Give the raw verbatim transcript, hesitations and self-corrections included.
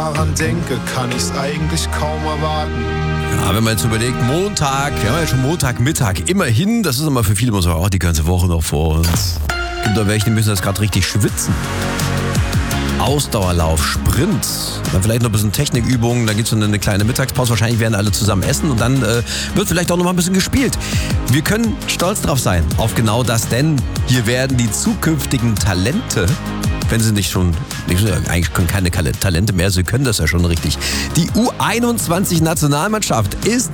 daran denke, kann ich's eigentlich kaum erwarten. Ja, wenn man jetzt überlegt, Montag, wir haben ja schon Montagmittag, immerhin, das ist immer für viele immer so, oh, die ganze Woche noch vor uns. Gibt doch welche, die müssen das gerade richtig schwitzen. Ausdauerlauf, Sprint, dann vielleicht noch ein bisschen Technikübungen, dann gibt es eine kleine Mittagspause, wahrscheinlich werden alle zusammen essen und dann äh, wird vielleicht auch noch mal ein bisschen gespielt. Wir können stolz drauf sein, auf genau das, denn hier werden die zukünftigen Talente, wenn sie nicht schon, nicht, eigentlich können keine Talente mehr, sie können das ja schon richtig. Die U einundzwanzig Nationalmannschaft ist